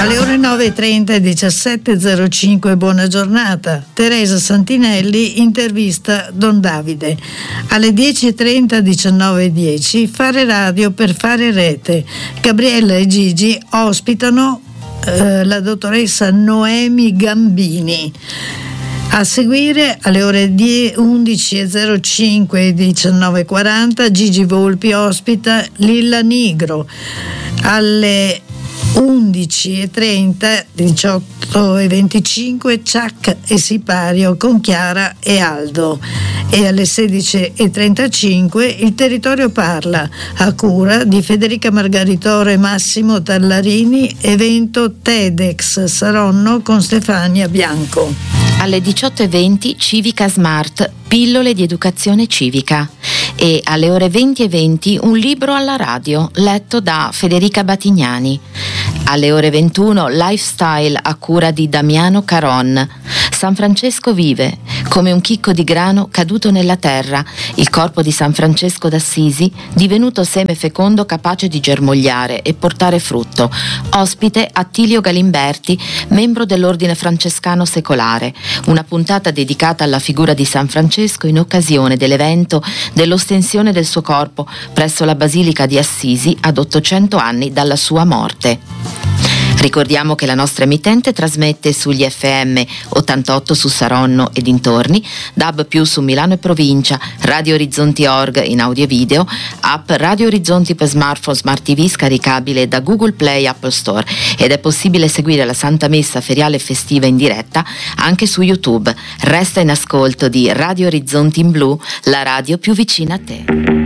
Alle ore 9:30 e 17:05 buona giornata. Teresa Santinelli intervista Don Davide. Alle 10:30 19:10 Fare radio per fare rete. Gabriella e Gigi ospitano la dottoressa Noemi Gambini. A seguire alle ore 11:05 e 19:40 Gigi Volpi ospita Lilla Nigro. Alle 11:30, 18:25 Chuck e Sipario con Chiara e Aldo. E alle 16:35 Il Territorio Parla, a cura di Federica Margaritoro e Massimo Tallarini, evento TEDx Saronno con Stefania Bianco. Alle 18:20 Civica Smart, pillole di educazione civica. E alle ore 20:20 un libro alla radio letto da Federica Batignani. Alle ore 21 Lifestyle a cura di Damiano Caron. San Francesco vive come un chicco di grano caduto nella terra, il corpo di San Francesco d'Assisi divenuto seme fecondo capace di germogliare e portare frutto. Ospite Attilio Galimberti, membro dell'Ordine Francescano Secolare. Una puntata dedicata alla figura di San Francesco in occasione dell'evento dell'ostensione del suo corpo presso la Basilica di Assisi ad 800 anni dalla sua morte. Ricordiamo che la nostra emittente trasmette sugli FM 88 su Saronno e dintorni, DAB+ su Milano e provincia, Radio Orizzonti Org in audio e video, app Radio Orizzonti per smartphone, smart TV scaricabile da Google Play, Apple Store, ed è possibile seguire la Santa Messa feriale e festiva in diretta anche su YouTube. Resta in ascolto di Radio Orizzonti in Blu, la radio più vicina a te.